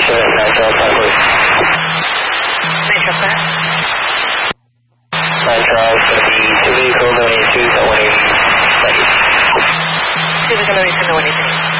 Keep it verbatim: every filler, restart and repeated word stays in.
Civic nine Charles, nine please. nine Charles, that? nine Charles, going to be two vehicles, no one eighty-two, no one eighty, ready. two vehicles, no one eighty-two, no one eighty-two.